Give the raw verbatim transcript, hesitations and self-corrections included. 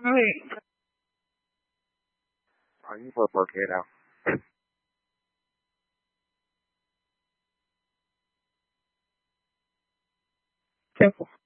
Wait. Are you for por qué now? Careful.